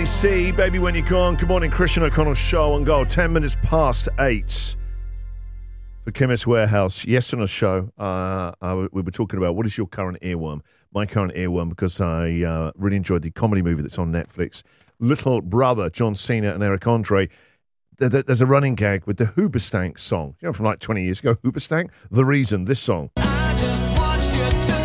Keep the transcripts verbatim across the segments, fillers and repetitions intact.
C, Baby When You're Gone. Good morning, Christian O'Connell Show on Gold. Ten minutes past eight for Chemist Warehouse. Yesterday on the show, uh, I, we were talking about what is your current earworm. My current earworm, because I uh, really enjoyed the comedy movie that's on Netflix, Little Brother, John Cena and Eric Andre. There, there, there's a running gag with the Hoobastank song. You know, from like twenty years ago, Hoobastank? The Reason, this song. I just want you to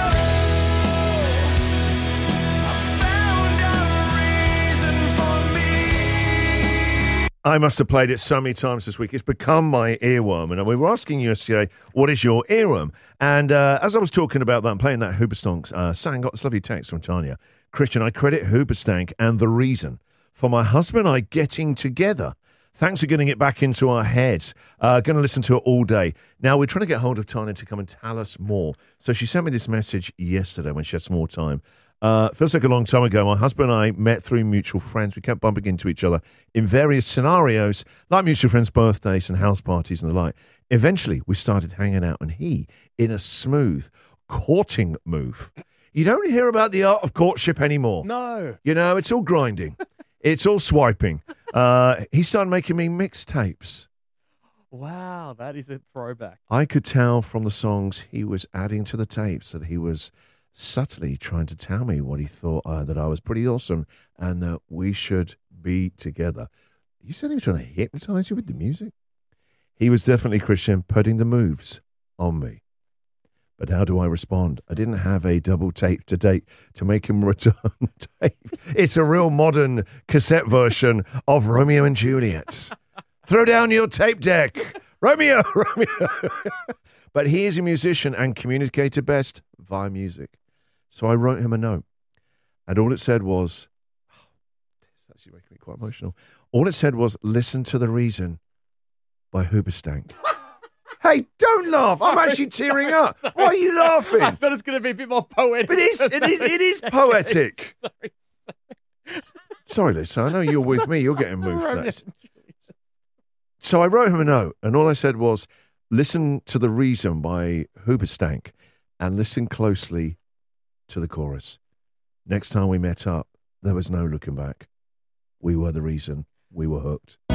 I must have played it so many times this week. It's become my earworm. And we were asking you yesterday, what is your earworm? And uh, as I was talking about that and playing that Hoobastank uh, song, got this lovely text from Tanya. Christian, I credit Hoobastank and The Reason for my husband and I getting together. Thanks for getting it back into our heads. Uh, going to listen to it all day. Now, we're trying to get hold of Tanya to come and tell us more. So she sent me this message yesterday when she had some more time. Uh, feels like a long time ago. My husband and I met through mutual friends. We kept bumping into each other in various scenarios, like mutual friends' birthdays and house parties and the like. Eventually, we started hanging out, and he, in a smooth courting move. You don't hear about the art of courtship anymore. No. You know, it's all grinding. It's all swiping. Uh, he started making me mixtapes. Wow, that is a throwback. I could tell from the songs he was adding to the tapes that he was subtly trying to tell me what he thought, uh, that I was pretty awesome and that we should be together. You said he was trying to hypnotize you with the music? He was definitely, Christian, putting the moves on me. But how do I respond? I didn't have a double tape to date to make him return tape. It's a real modern cassette version of Romeo and Juliet. Throw down your tape deck. Romeo, Romeo. But he is a musician and communicated best via music. So I wrote him a note. And all it said was, oh, it's actually making me quite emotional. All it said was, listen to The Reason by Hoobastank. Hey, don't laugh. Sorry, I'm actually tearing sorry, up. sorry. Why are you laughing? I thought it was going to be a bit more poetic. But it is, it is, it is poetic. sorry, Sorry, Lisa, I know you're with me. You're getting moved. Romeo That's- and Juliet. So I wrote him a note, and all I said was, listen to The Reason by Hoobastank and listen closely to the chorus. Next time we met up, there was no looking back. We were the reason. We were hooked.